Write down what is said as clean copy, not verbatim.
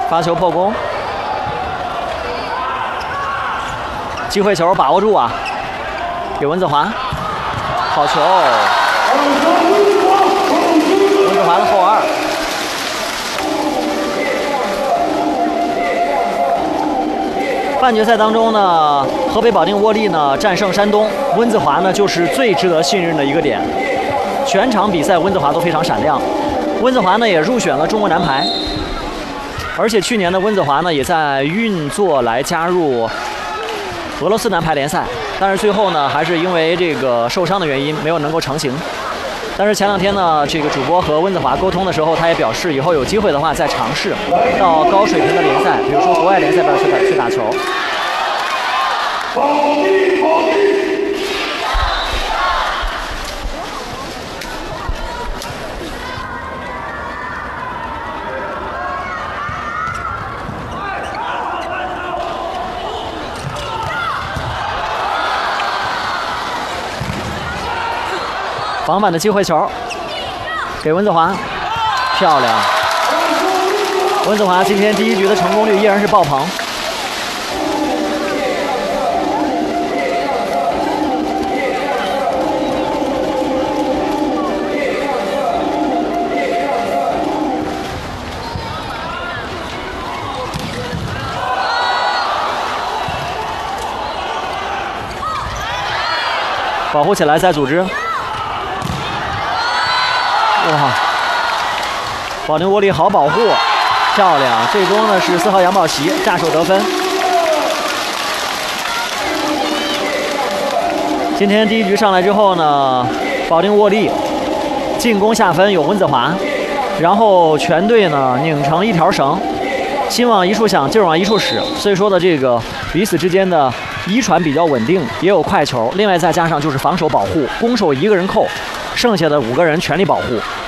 发球破功，机会球把握住啊！给温子华，好球！温子华的后二。半决赛当中呢，河北保定沃利呢战胜山东，温子华呢就是最值得信任的一个点。全场比赛温子华都非常闪亮，温子华呢也入选了中国男排，而且去年的温子华呢也在运作来加入俄罗斯男排联赛，但是最后呢还是因为这个受伤的原因没有能够成型。但是前2天呢，这个主播和温子华沟通的时候，他也表示以后有机会的话再尝试到高水平的联赛，比如说国外联赛边去打球。防反的机会球，给温子华，漂亮！温子华今天第1局的成功率依然是爆棚。保护起来，再组织。哇！保定沃利好保护，漂亮！最终呢是4号杨宝琦炸手得分。今天第1局上来之后呢，保定沃利进攻下分有温子华，然后全队呢拧成一条绳，心往一处想，劲往一处使。所以说的这个彼此之间的一传比较稳定，也有快球。另外再加上就是防守保护，攻守1个人扣，剩下的5个人全力保护。